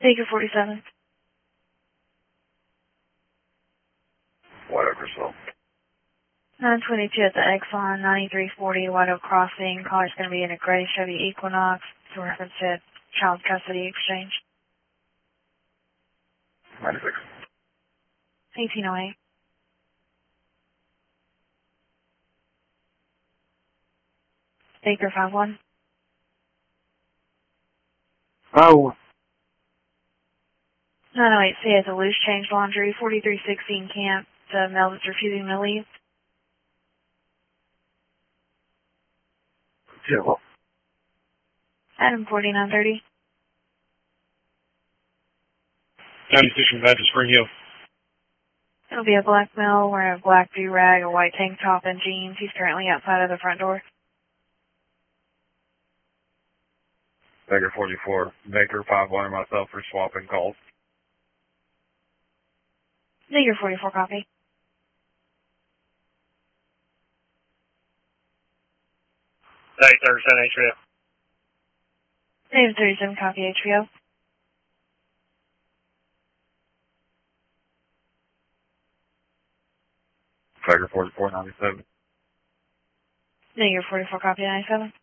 Baker 47. Whatever, so. 922 at the Exxon, 9340 White Oak Crossing. Caller's going to be in a gray Chevy Equinox. To reference to child custody exchange. 96. 1808. Baker 51. Oh. 908C has a loose change laundry, 4316 camp. The male that's refusing to leave. Yeah, well. Adam 4930. 96 from Baptist Spring Hill. It'll be a black male wearing a black do-rag, a white tank top, and jeans. He's currently outside of the front door. Baker 44. Baker 51 and myself for swapping calls. Baker 44 copy. Day 37 HBO. Dave 37 copy HBO. Baker 44, 97. Baker 44 copy 97.